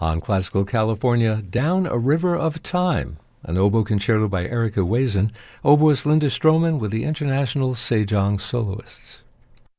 On Classical California, Down a River of Time, an oboe concerto by Erica Wazen, oboist Linda Stroman with the International Sejong Soloists.